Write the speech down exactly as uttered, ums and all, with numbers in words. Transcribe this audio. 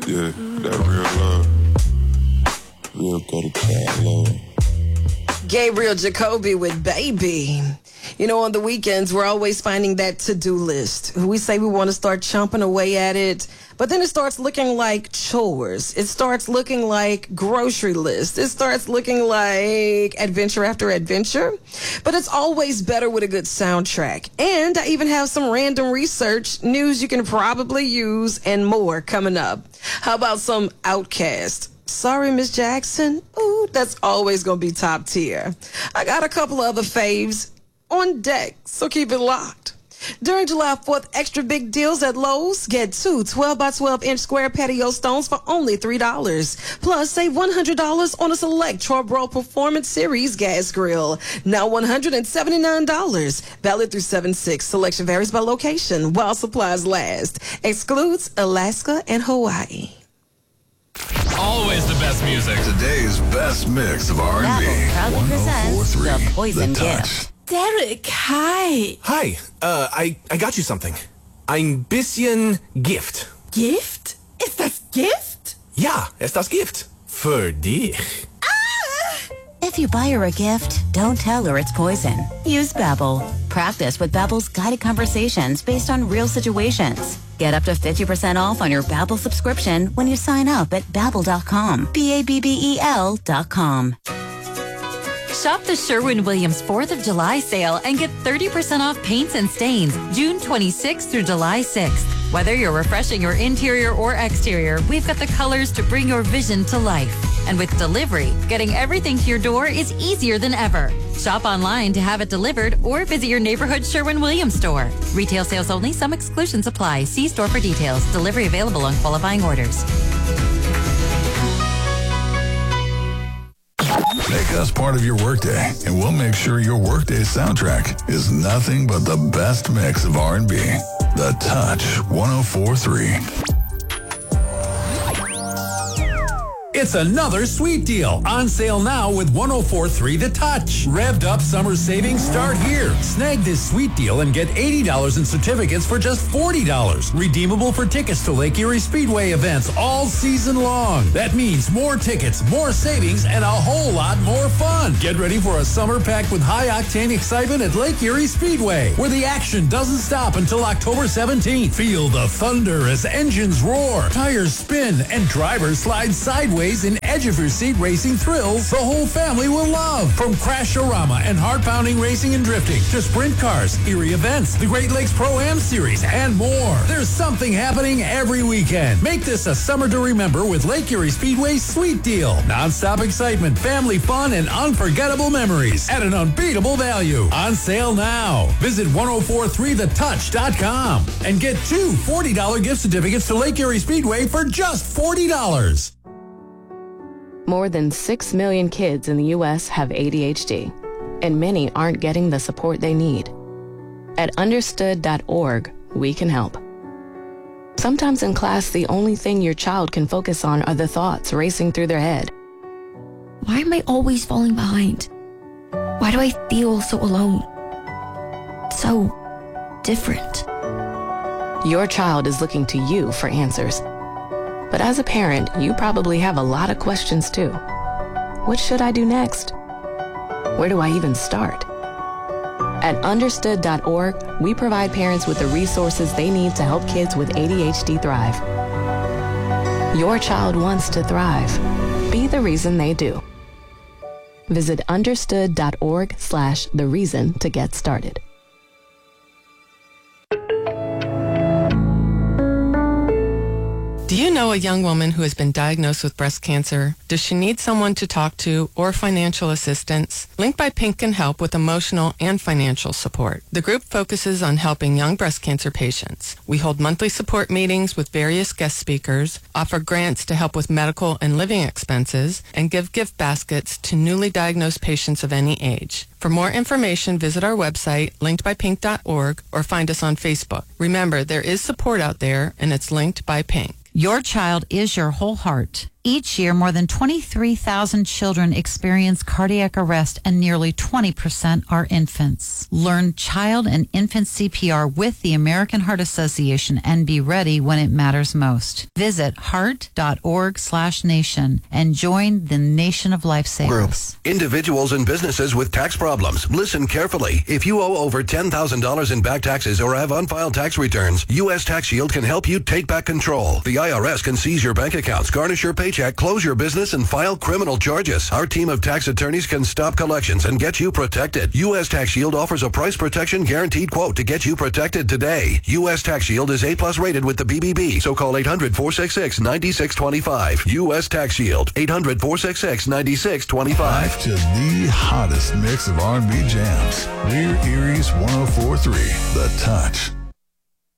Yeah, that real love. Real go to child love. Gabriel Jacoby with Baby. You know, on the weekends, we're always finding that to-do list. We say we want to start chomping away at it, but then it starts looking like chores. It starts looking like grocery lists. It starts looking like adventure after adventure. But it's always better with a good soundtrack. And I even have some random research, news you can probably use, and more coming up. How about some Outkast? Sorry, Miss Jackson. Ooh, that's always going to be top tier. I got a couple of other faves on deck, so keep it locked. During July fourth, extra big deals at Lowe's. Get two twelve by twelve inch square patio stones for only three dollars. Plus, save one hundred dollars on a select Charbroil Performance Series gas grill. Now one hundred seventy-nine dollars. Valid through seven six. Selection varies by location while supplies last. Excludes Alaska and Hawaii. Always the best music. Today's best mix of R and B. Babbel proudly presents The Poison The Touch. Gift. Derek, hi. Hi, uh, I, I got you something. Ein bisschen Gift. Gift? Ist das Gift? Ja, ist das Gift. Für dich. If you buy her a gift, don't tell her it's poison. Use Babbel. Practice with Babbel's guided conversations based on real situations. Get up to fifty percent off on your Babbel subscription when you sign up at babbel dot com. B A B B E L dot com. Shop the Sherwin-Williams fourth of July sale and get thirty percent off paints and stains June twenty-sixth through July sixth. Whether you're refreshing your interior or exterior, we've got the colors to bring your vision to life. And with delivery, getting everything to your door is easier than ever. Shop online to have it delivered or visit your neighborhood Sherwin-Williams store. Retail sales only. Some exclusions apply. See store for details. Delivery available on qualifying orders. Make us part of your workday, and we'll make sure your workday soundtrack is nothing but the best mix of R and B. The Touch one oh four point three. It's another sweet deal. On sale now with one oh four point three The Touch. Revved up summer savings start here. Snag this sweet deal and get eighty dollars in certificates for just forty dollars. Redeemable for tickets to Lake Erie Speedway events all season long. That means more tickets, more savings, and a whole lot more fun. Get ready for a summer packed with high-octane excitement at Lake Erie Speedway, where the action doesn't stop until October seventeenth. Feel the thunder as engines roar, tires spin, and drivers slide sideways in edge-of-your-seat racing thrills the whole family will love. From Crash-O-Rama and heart-pounding racing and drifting to sprint cars, Erie events, the Great Lakes Pro-Am Series, and more. There's something happening every weekend. Make this a summer to remember with Lake Erie Speedway's Sweet Deal. Non-stop excitement, family fun, and unforgettable memories at an unbeatable value. On sale now. Visit ten forty-three the touch dot com and get two forty dollars gift certificates to Lake Erie Speedway for just forty dollars. More than six million kids in the U S have A D H D, and many aren't getting the support they need. At understood dot org, we can help. Sometimes in class, the only thing your child can focus on are the thoughts racing through their head. Why am I always falling behind? Why do I feel so alone? So different. Your child is looking to you for answers. But as a parent, you probably have a lot of questions too. What should I do next? Where do I even start? At understood dot org, we provide parents with the resources they need to help kids with A D H D thrive. Your child wants to thrive. Be the reason they do. Visit understood dot org slash the reason to get started. Do you know a young woman who has been diagnosed with breast cancer? Does she need someone to talk to or financial assistance? Link by Pink can help with emotional and financial support. The group focuses on helping young breast cancer patients. We hold monthly support meetings with various guest speakers, offer grants to help with medical and living expenses, and give gift baskets to newly diagnosed patients of any age. For more information, visit our website, linked by pink dot org, or find us on Facebook. Remember, there is support out there, and it's Linked by Pink. Your child is your whole heart. Each year, more than twenty-three thousand children experience cardiac arrest and nearly twenty percent are infants. Learn child and infant C P R with the American Heart Association and be ready when it matters most. Visit heart.org slash nation and join the nation of lifesavers. Group. Individuals and businesses with tax problems. Listen carefully. If you owe over ten thousand dollars in back taxes or have unfiled tax returns, U S Tax Shield can help you take back control. The I R S can seize your bank accounts, garnish your paycheck, close your business, and file criminal charges. Our team of tax attorneys can stop collections and get you protected. U S Tax Shield offers a price protection guaranteed quote to get you protected today. U S Tax Shield is A plus rated with the B B B, so call eight hundred, four six six, nine six two five. U S Tax Shield, eight hundred, four six six, nine six two five. Back to the hottest mix of R and B jams. We're Erie's one oh four point three, The Touch.